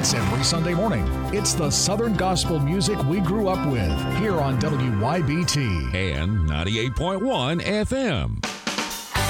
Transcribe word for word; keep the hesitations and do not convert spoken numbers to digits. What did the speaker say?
It's every Sunday morning. It's the Southern gospel music we grew up with here on W Y B T and ninety-eight point one F M.